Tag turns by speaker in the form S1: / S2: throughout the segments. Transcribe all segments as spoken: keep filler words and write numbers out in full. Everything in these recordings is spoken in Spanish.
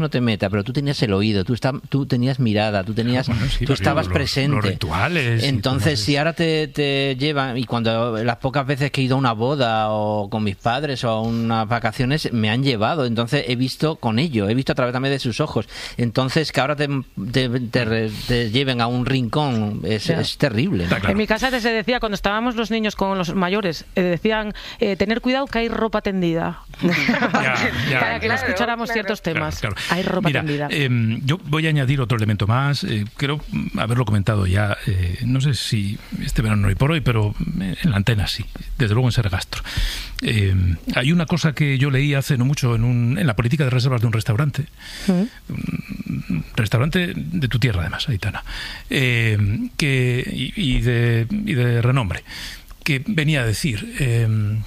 S1: no te meta, pero tú tenías el oído, tú, está, tú tenías mirada, tú tenías, bueno, sí, tú estabas
S2: los,
S1: presente.
S2: Los rituales.
S1: Entonces, si ahora te, te llevan, y cuando las pocas veces que he ido a una boda o con mis padres o a unas vacaciones, me han llevado, entonces he visto con ello, he visto a través también de sus ojos. Entonces, que ahora te, te, te, te lleven a un rincón es, es terrible, ¿no?
S3: En mi casa se decía, cuando estábamos los niños con los mayores, eh, decían, eh, tener cuidado que hay ropa tendida.
S2: Ya, ya,
S3: Para que no
S2: claro,
S3: escucháramos
S2: claro.
S3: ciertos temas.
S2: Claro, claro.
S3: Hay ropa
S2: Mira,
S3: tendida.
S2: Eh, yo voy a añadir otro elemento más. Eh, creo haberlo comentado ya. Eh, no sé si este verano hoy por hoy, pero en la antena sí. Desde luego en Sergastro. Eh, hay una cosa que yo leí hace no mucho en, un, en la política de reservas de un restaurante. ¿Mm? Un restaurante de tu tierra, además, Aitana. Eh, que, y, y, de, y de renombre. Que venía a decir... Eh,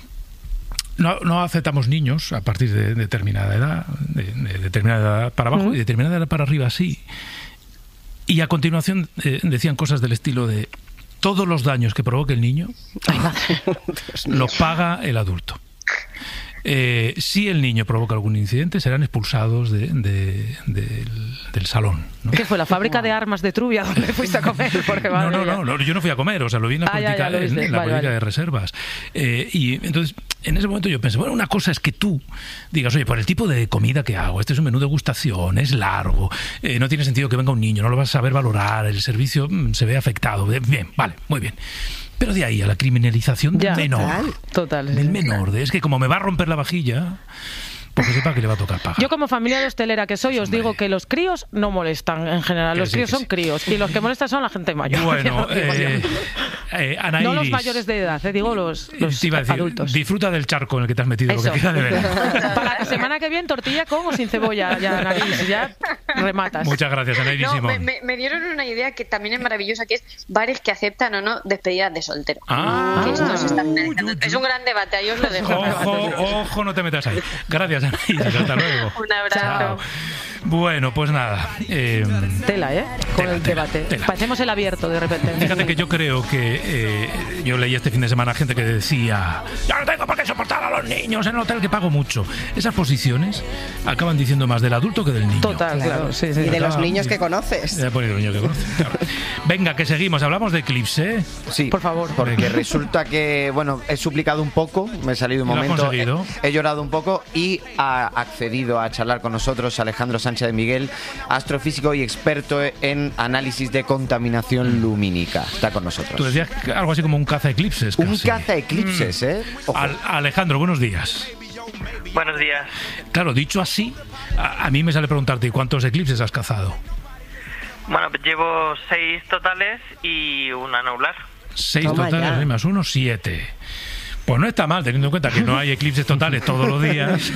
S2: No, no aceptamos niños a partir de determinada edad, de, de determinada edad para abajo, uh-huh. y de determinada edad para arriba, sí. Y a continuación eh, decían cosas del estilo de todos los daños que provoque el niño los paga el adulto. Eh, si el niño provoca algún incidente, serán expulsados de, de, de, del, del salón, ¿no?
S3: ¿Qué fue, la fábrica de armas de Trubia donde fuiste a comer? Porque,
S2: no, no, no, no, yo no fui a comer, o sea, lo vi en la
S3: ah,
S2: política,
S3: ya, ya,
S2: en, en la
S3: vale,
S2: política
S3: vale.
S2: de reservas. Eh, y entonces, en ese momento yo pensé, bueno, una cosa es que tú digas, oye, por el tipo de comida que hago, este es un menú de degustación, es largo, eh, no tiene sentido que venga un niño, no lo vas a saber valorar, el servicio mmm, se ve afectado. Bien, vale, muy bien. Pero de ahí a la criminalización del
S3: ya,
S2: menor.
S3: Total.
S2: Del menor. De, es que como me va a romper la vajilla, pues que sepa que le va a tocar pagar.
S3: Yo como familia de hostelera que soy, os
S2: Hombre.
S3: digo que los críos no molestan en general. Los
S2: sí,
S3: críos son
S2: sí.
S3: críos y los que molestan son la gente mayor.
S2: Bueno, eh, eh, Ana Iris,
S3: no los mayores de edad, eh, digo los, los
S2: te iba a decir,
S3: adultos.
S2: Disfruta del charco en el que te has metido.
S3: Eso.
S2: Lo que queda de verano.
S3: Para la semana que viene, tortilla con o sin cebolla, ya, nariz, ya rematas.
S2: Muchas gracias, Ana Iris.
S4: No, me,
S2: Simón.
S4: me, me dieron una idea que también es maravillosa, que es bares que aceptan o no despedidas de soltero.
S2: Ah,
S4: que esto se está finalizando. Es un gran debate, ahí os lo dejo.
S2: Ojo, ojo, no te metas ahí. Gracias, Ana Iris. Hasta luego.
S4: Un abrazo.
S2: Chao. Bueno, pues nada. Eh,
S3: tela, ¿eh? Con
S2: tela,
S3: el
S2: tela,
S3: debate.
S2: Tela.
S3: Parecemos el abierto de repente.
S2: Fíjate que yo creo que eh, yo leí este fin de semana gente que decía, ya no tengo por qué soportar a los niños en el hotel que pago mucho. Esas posiciones acaban diciendo más del adulto que del niño.
S3: Total, claro. claro sí, sí.
S5: Y de
S2: Acaba,
S5: los niños que conoces.
S2: De los niños que conoces, claro. Venga, que seguimos. Hablamos de Eclipse.
S6: Sí,
S3: por favor.
S6: Porque resulta que, bueno, he suplicado un poco, me he salido un momento, he, he llorado un poco y ha accedido a charlar con nosotros Alejandro Sánchez de Miguel, astrofísico y experto en análisis de contaminación lumínica. Está con nosotros.
S2: Tú decías algo así como un caza eclipses.
S6: Un
S2: casi.
S6: caza eclipses, ¿eh?
S2: Al, Alejandro, buenos días.
S7: Buenos días.
S2: Claro, dicho así, a, a mí me sale preguntarte, ¿cuántos eclipses has cazado?
S7: Bueno, llevo seis totales y un anular.
S2: Seis Toma totales, ya. Más uno, siete. Pues no está mal, teniendo en cuenta que no hay eclipses totales todos los días.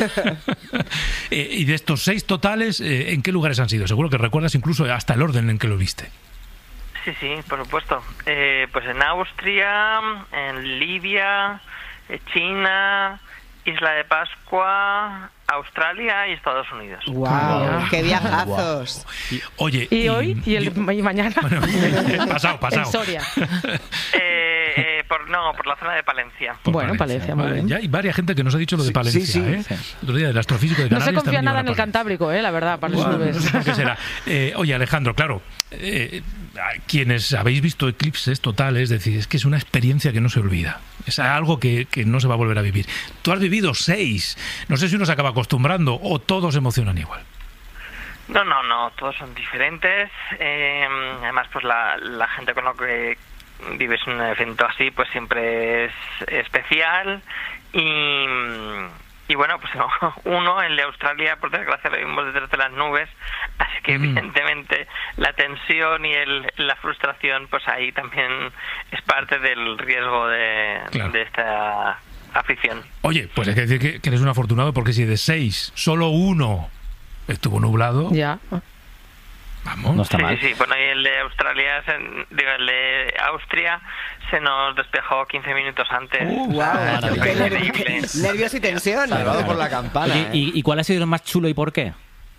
S2: eh, y de estos seis totales, eh, ¿en qué lugares han sido? Seguro que recuerdas incluso hasta el orden en que lo viste.
S7: Sí, sí, por supuesto. Eh, pues en Austria, en Libia, China, Isla de Pascua, Australia y Estados Unidos.
S5: ¡Wow! wow. ¡Qué viajazos!
S2: Wow. Y, oye,
S3: ¿Y,
S2: y
S3: hoy? ¿Y, el, y mañana?
S2: Bueno, pasado, pasado.
S3: En Soria.
S7: Eh, eh, por, no, por la zona de Palencia.
S2: Por
S3: bueno, Palencia, muy bien.
S2: Ya hay varias gente que nos ha dicho lo de Palencia,
S6: sí, sí,
S2: ¿eh?
S6: sí.
S2: Otro día, el astrofísico de
S3: No
S2: Canarias.
S3: se confía nada en el Cantábrico, ¿eh? La verdad, para
S2: bueno,
S3: los
S2: no sé por qué será. Eh, oye, Alejandro, claro, eh, quienes habéis visto eclipses totales, decís, es que es una experiencia que no se olvida. Es algo que, que no se va a volver a vivir. Tú has vivido seis. No sé si uno se acaba acostumbrando o todos emocionan igual.
S7: No, no, no, todos son diferentes. Eh, además, pues la, la gente con la que vives un evento así, pues siempre es especial. Y, y bueno, pues uno, el de Australia, por desgracia lo vimos detrás de las nubes, así que mm. evidentemente la tensión y el, la frustración, pues ahí también es parte del riesgo de, claro. de esta afición.
S2: Oye, pues hay que decir que, que eres un afortunado, porque si de seis, solo uno estuvo nublado...
S3: Ya.
S2: Vamos.
S8: No está
S7: sí,
S8: mal.
S7: Sí, bueno, y el de Australia, se, digo, el de Austria se nos despejó quince minutos antes.
S5: Uh, wow,
S7: ah,
S5: qué nerv nervios y tensión.
S6: Salvado por la campana.
S8: Oye,
S6: ¿eh?
S8: ¿y, ¿Y cuál ha sido el más chulo y por qué?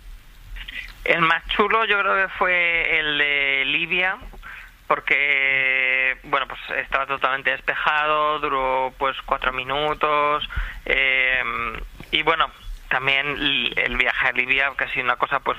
S7: El más chulo yo creo que fue el de Libia, porque bueno, pues estaba totalmente despejado, duró pues cuatro minutos, eh, y bueno, también el viaje a Libia, que ha sido una cosa pues